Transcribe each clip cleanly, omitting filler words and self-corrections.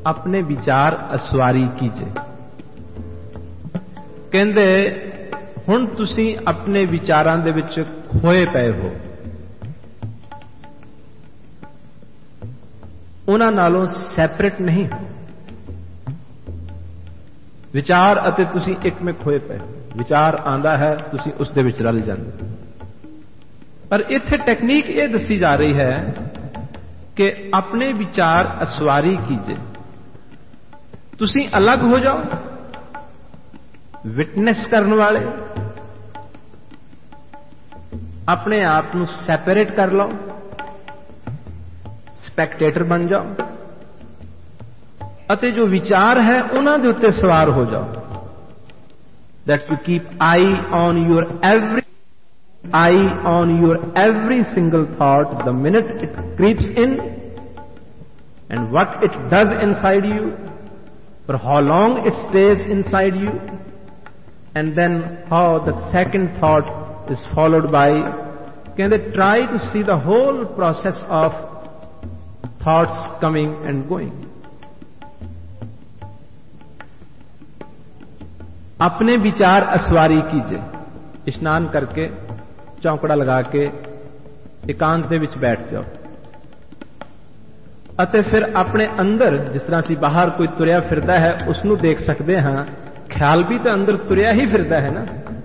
अपने विचार असवारी कीजिए। कहंदे हुण तुसीं अपने विचारां दे विच खोए पए हो, उन्हां नालों सैपरेट नहीं हो। विचार अते तुसीं एक में खोए पए हो। विचार आंदा है, तुसीं उस दे विच रल जांदे हो। पर इत्थे टेक्निक ये दसी जा रही है कि अपने विचार असवारी कीजिए। तुसीं अलग हो जाओ, विटनेस करने वाले, अपने आप को सैपरेट कर लो, स्पैक्टेटर बन जाओ, अते जो विचार है उन्हां दे उत्ते सवार हो जाओ। That you keep I on your every single thought the minute it creeps in, and what it does inside you, for how long it stays inside you, and then how the second thought is followed by. Can they try to see the whole process of thoughts coming and going? अपने विचार असवारी कीजिए। स्नान करके चौकड़ा लगा के एकांत दे विच बैठ जाओ, अते फिर अपने अंदर जिस तरह से बाहर कोई तुरया फिरदा है उसनू देख सकते हाँ, ख्याल भी तो अंदर तुरया ही फिरदा है ना।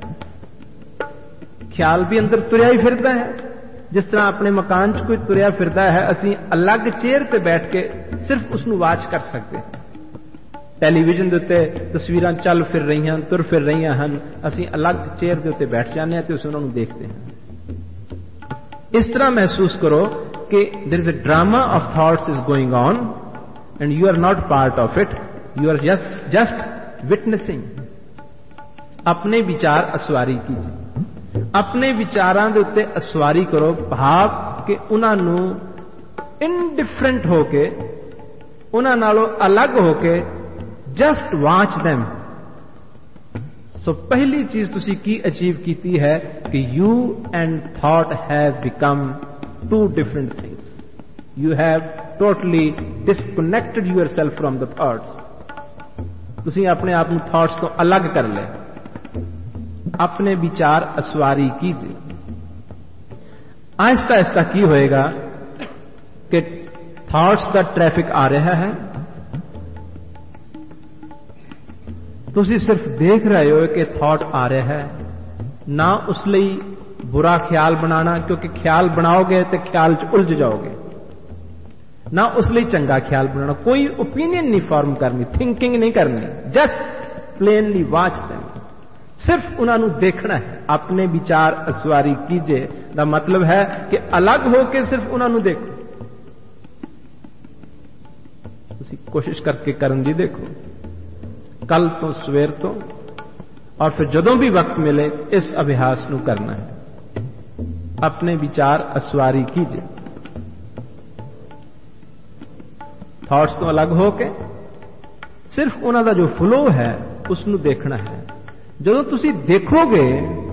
ख्याल भी अंदर तुरया ही फिरदा है। जिस तरह अपने मकान च कोई तुरया फिरदा है, असीं अलग चेयर पे बैठ के सिर्फ उसनू वाच कर सकते हैं। टेलीविजन के उत्ते तस्वीरां चल फिर रही हैं, तुर फिर रही हैं, असीं अलग चेयर के उत्ते बैठ जाने हैं तो उन्होंने देखते हैं। इस तरह महसूस करो कि there is a drama of thoughts is going on and you are not part of it, you are just witnessing. अपने विचार असवारी कीजिए। अपने विचारां दे उत्ते असवारी करो, भाव कि उन्हां नू इनडिफरेंट होके, उन्हां नालों अलग होके जस्ट वॉच देम। सो पहली चीज तुसी की अचीव कीती है कि you and thought have become two different things. You have totally disconnected yourself from the thoughts. तुसी अपने आप को थॉट्स तो अलग कर ले। अपने विचार असवारी कीजिए। आहिस्ता आहिस्ता की होएगा कि थॉट्स का ट्रैफिक आ रहा है, तुसी सिर्फ देख रहे हो कि थॉट आ रहा है, ना उस लिए बुरा ख्याल बनाना, क्योंकि ख्याल बनाओगे तो ख्याल च उलझ जाओगे, ना उस लिए चंगा ख्याल बनाना। कोई ओपिनियन नहीं फॉर्म करनी, थिंकिंग नहीं करनी, जस्ट प्लेनली वॉच देम। सिर्फ उन्होंने देखना है। अपने विचार असवारी कीजिए दा मतलब है कि अलग होके सिर्फ उन्होंने देखो। तुसी कोशिश करके करन दी देखो, कल तो सवेर तो, और फिर जदों भी वक्त मिले इस अभ्यास को करना है। अपने विचार असवारी कीजिए। थॉट्स तो अलग होके सिर्फ उन्हां दा जो फ्लो है उसनू देखना है। जदों तुसी देखोगे,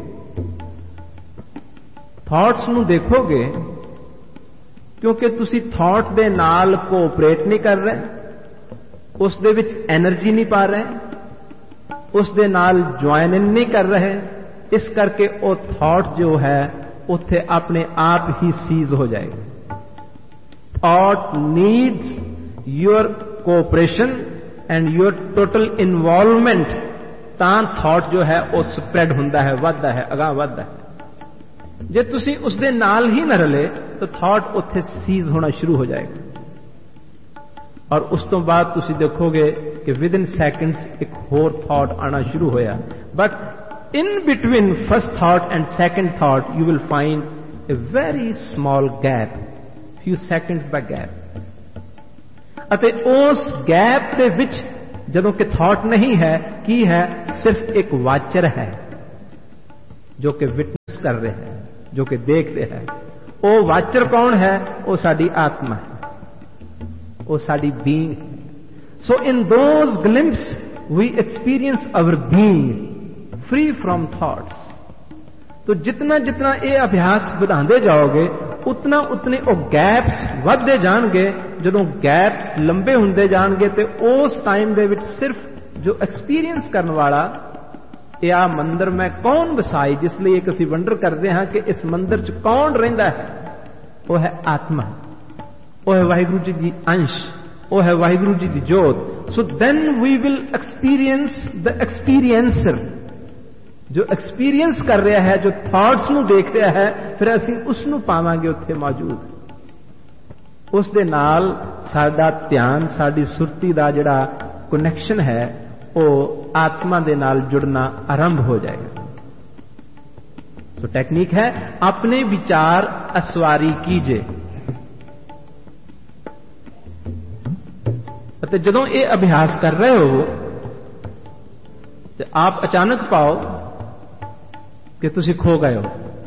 थॉट्स नू देखोगे, क्योंकि तुसी थॉट दे नाल कोऑपरेट नहीं कर रहे, उस दे विच एनर्जी नहीं पा रहे, उस दे नाल ज्वाइन इन नहीं कर रहे, इस करके वो थॉट जो है उत्थे अपने आप ही सीज हो जाएगा। Thought needs your cooperation and your total involvement, तां थॉट जो है वो स्प्रेड हुंदा है, वधदा है, अगां वधदा है। जे तुसी उस दे नाल ही न रले तो थॉट उत्थे सीज होना शुरू हो जाएगा, और उस तो बाद तुसी देखोगे कि विद इन सेकंड्स एक होर थॉट आना शुरू होया। But in between first thought and second thought you will find a very small gap, few seconds the gap। ਅਤੇ ਉਸ ਗੈਪ ਦੇ ਵਿੱਚ ਜਦੋਂ ਕਿ ਥਾਟ ਨਹੀਂ ਹੈ, ਕੀ ਹੈ, ਸਿਰਫ ਇੱਕ ਵਾਚਰ ਹੈ ਜੋ ਕਿ ਵਿਟਨੈਸ ਕਰ ਰਿਹਾ ਹੈ, ਜੋ ਕਿ ਦੇਖ ਰਿਹਾ ਹੈ। ਉਹ ਵਾਚਰ ਕੌਣ ਹੈ? ਉਹ ਸਾਡੀ ਆਤਮਾ ਹੈ, ਉਹ ਸਾਡੀ being. So in those ਗਲਿम्प्स we experience our being free from thoughts। तो जितना जितना ये अभ्यास बढ़ाते जाओगे ਉਤਨਾ ਉਤਨੇ ਉਹ ਗੈਪਸ ਵੱਧਦੇ ਜਾਣਗੇ। ਜਦੋਂ ਗੈਪਸ ਲੰਬੇ ਹੁੰਦੇ ਜਾਣਗੇ ਤੇ ਉਸ ਟਾਈਮ ਦੇ ਵਿੱਚ ਸਿਰਫ ਜੋ ਐਕਸਪੀਰੀਅੰਸ ਕਰਨ ਵਾਲਾ, ਇਹ ਆ ਮੰਦਰ ਮੈਂ ਕੌਣ ਵਸਾਈ, ਜਿਸ ਲਈ ਇੱਕ ਅਸੀਂ ਵੰਡਰ ਕਰਦੇ ਹਾਂ ਕਿ ਇਸ ਮੰਦਰ 'ਚ ਕੌਣ ਰਹਿੰਦਾ ਹੈ, ਉਹ ਹੈ ਆਤਮਾ, ਉਹ ਹੈ ਵਾਹਿਗੁਰੂ ਜੀ ਦੀ ਅੰਸ਼, ਉਹ ਹੈ ਵਾਹਿਗੁਰੂ ਜੀ ਦੀ ਜੋਤ। ਸੋ ਦੈਨ ਵੀ ਵਿਲ ਐਕਸਪੀਰੀਅੰਸ ਦ ਐਕਸਪੀਰੀਐਂਸਰ, ਜੋ ਐਕਸਪੀਰੀਅੰਸ ਕਰ ਰਿਹਾ ਹੈ, ਜੋ ਥਾਟਸ ਨੂੰ ਦੇਖ ਰਿਹਾ ਹੈ, ਫਿਰ ਅਸੀਂ ਉਸ ਨੂੰ ਪਾਵਾਂਗੇ ਉੱਥੇ ਮੌਜੂਦ। ਉਸ ਦੇ ਨਾਲ ਸਾਡਾ ਧਿਆਨ, ਸਾਡੀ ਸੁਰਤੀ ਦਾ ਜਿਹੜਾ ਕਨੈਕਸ਼ਨ ਹੈ, ਉਹ ਆਤਮਾ ਦੇ ਨਾਲ ਜੁੜਨਾ ਆਰੰਭ ਹੋ ਜਾਏਗਾ। ਸੋ ਟੈਕਨੀਕ ਹੈ ਆਪਣੇ ਵਿਚਾਰ ਅਸਵਾਰੀ ਕੀਜੇ। ਅਤੇ ਜਦੋਂ ਇਹ ਅਭਿਆਸ ਕਰ ਰਹੇ ਹੋ ਤੇ ਆਪ ਅਚਾਨਕ ਪਾਓ ਕਿ ਤੁਸੀਂ ਖੋ ਗਏ ਹੋ,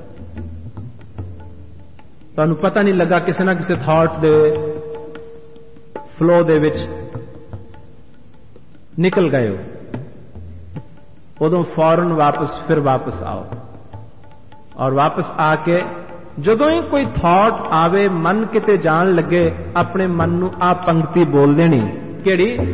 ਤੁਹਾਨੂੰ ਪਤਾ ਨਹੀਂ ਲੱਗਾ, ਕਿਸੇ ਨਾ ਕਿਸੇ ਥਾਟ ਦੇ ਫਲੋ ਦੇ ਵਿੱਚ ਨਿਕਲ ਗਏ ਹੋ। ਉਦੋਂ ਫੌਰਨ ਫਿਰ ਵਾਪਸ ਆਓ, ਔਰ ਵਾਪਸ ਆ ਕੇ ਜਦੋਂ ਹੀ ਕੋਈ ਥਾਟ ਆਵੇ, ਮਨ ਕਿਤੇ ਜਾਣ ਲੱਗੇ, ਆਪਣੇ ਮਨ ਨੂੰ ਆ ਪੰਕਤੀ ਬੋਲ ਦੇਣੀ, ਕਿਹੜੀ?